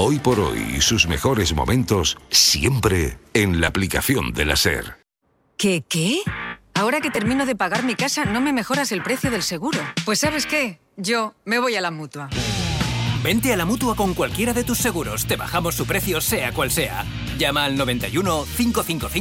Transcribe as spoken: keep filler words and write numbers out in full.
Hoy por hoy y sus mejores momentos siempre en la aplicación de la SER. ¿Qué, qué? Ahora que termino de pagar mi casa, ¿no me mejoras el precio del seguro? Pues ¿sabes qué? Yo me voy a la Mutua. Vente a la Mutua con cualquiera de tus seguros. Te bajamos su precio sea cual sea. Llama al noventa y uno, cinco cinco cinco.